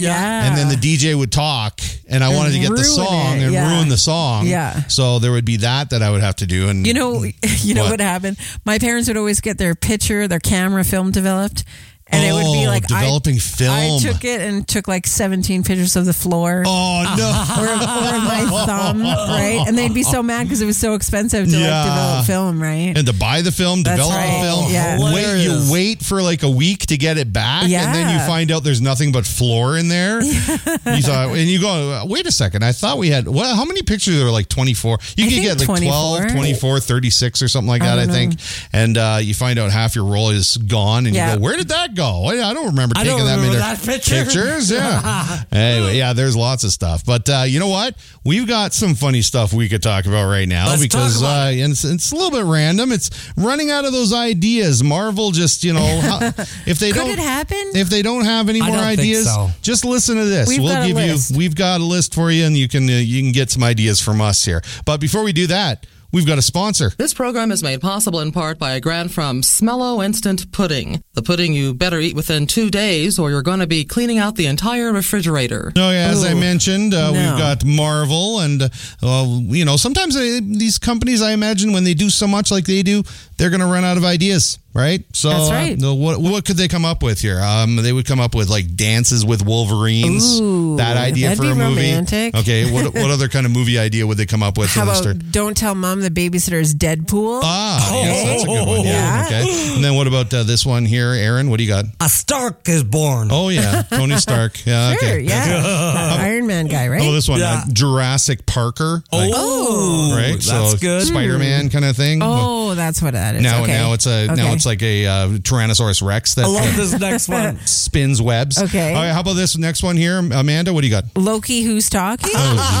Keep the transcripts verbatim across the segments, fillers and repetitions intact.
Yeah. And then the D J would talk, and I And wanted to get the ruin song it, and yeah. ruin the song. Yeah. So there would be that that I would have to do. And You know, you know What? what? happened? My parents would always get their picture, their camera film developed. And it would be Oh, like developing I, film. I took it and took like seventeen pictures of the floor. Oh no! Or, or my thumb, right? And they'd be so mad because it was so expensive to Yeah. like develop film, right? And to buy the film, That's develop right. the film, Yeah. wait, you wait for like a week to get it back, Yeah. and then you find out there's nothing but floor in there. You thought, and you go, wait a second, I thought we had, well, how many pictures are like twenty-four? You I could think get like twenty-four. twelve, twenty-four, thirty-six or something like I that, I, don't think. And uh, you find out half your roll is gone, and Yeah. you go, where did that go? I I don't remember I taking don't that many remember that picture. pictures. Yeah. Anyway, yeah, there's lots of stuff. But uh, you know what? We've got some funny stuff we could talk about right now Let's because talk about uh, and it's, it's a little bit random. It's running out of those ideas. Marvel just, you know, how, if they Could don't it happen? if they don't have any I more don't think ideas, so. just listen to this. We've we'll got a give list. you we've got a list for you, and you can uh, you can get some ideas from us here. But before we do that, we've got a sponsor. This program is made possible in part by a grant from Smello Instant Pudding. The pudding you better eat within two days or you're going to be cleaning out the entire refrigerator. Oh, yeah, as I Ooh. mentioned, uh, No. we've got Marvel, and, uh, well, you know, sometimes uh, these companies, I imagine, when they do so much like they do, they're going to run out of ideas, right? So, That's right. uh, what what could they come up with here? Um, they would come up with, like, Dances with Wolverines. Ooh, that idea that'd for be a movie. romantic. Okay, what what other kind of movie idea would they come up with? How about Mister Don't Tell Mom the Babysitter is Deadpool? Ah, yes, that's a good one. Yeah. Yeah. Okay. And then what about uh, this one here, Aaron? What do you got? A Stark is born. Oh, yeah, Tony Stark. Yeah, Sure, okay. yeah. That Iron Man guy, right? Oh, this one, Yeah. uh, Jurassic Parker. Like, Oh, right? that's so good. Spider-Man kind of thing. Oh, that's what that is. Now, okay. now it's a now Okay. it's like a uh, Tyrannosaurus Rex that I love this next one. spins webs. Okay. All right, how about this next one here, Amanda? What do you got? Loki, who's talking?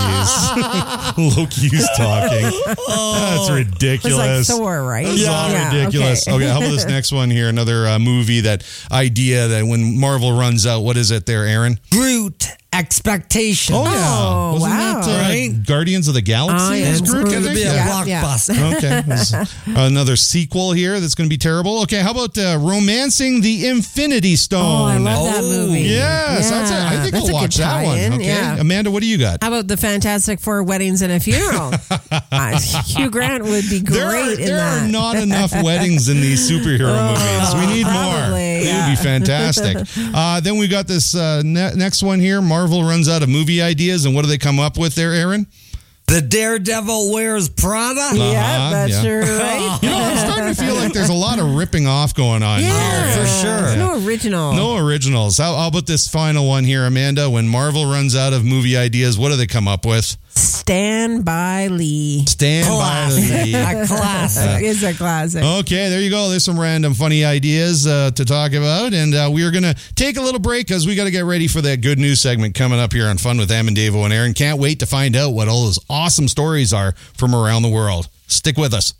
Oh, jeez. Loki's talking. That's It's like ridiculous. Thor, right? That's all ridiculous. Okay. how about this next one here? Another uh, movie that idea that when Marvel runs out, what is it there, Aaron? Groot expectation. Oh, yeah. Oh, Wasn't wow. that uh, Right? Guardians of the Galaxy? Oh, yeah. Is It's Groot, I going to think? be a Yeah. Yeah. blockbuster. Okay. This is another sequel here that's going to be terrible. Okay, how about uh, Romancing the Infinity Stone? Oh, I love that Oh, movie. Yes, that's it. I think That's I'll a watch good that one. tie-in, Okay, yeah. Amanda, what do you got? How about the Fantastic Four weddings and a funeral? uh, Hugh Grant would be great There are, in there that. are not enough weddings in these superhero movies. We need more. probably, It yeah. would be fantastic. Uh, then we got this uh, ne- next one here. Marvel runs out of movie ideas, and what do they come up with there, Aaron? The Daredevil wears Prada. Uh-huh, Yeah, that's yeah. sure right. You know, I'm starting to feel like there's a lot of ripping off going on Yeah, here. for sure. There's no original. No originals. How, how about this final one here, Amanda? When Marvel runs out of movie ideas, what do they come up with? Stand by Lee. Stand Classic. by the A classic. It's a classic. Okay, there you go. There's some random funny ideas uh, to talk about. And uh, we are going to take a little break because we got to get ready for that good news segment coming up here on Fun with Am and Davo and Aaron. Can't wait to find out what all those awesome stories are from around the world. Stick with us.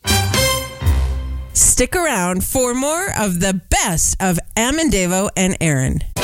Stick around for more of the best of Am and Davo and Aaron.